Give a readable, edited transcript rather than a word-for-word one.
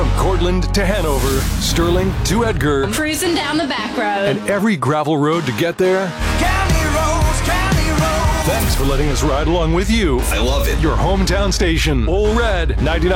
From Cortland to Hanover, Sterling to Edgar, Cruising down the back road. and every gravel road to get there. County roads, county roads. Thanks for letting us ride along with you. I love it. Your hometown station, Ole Red 99.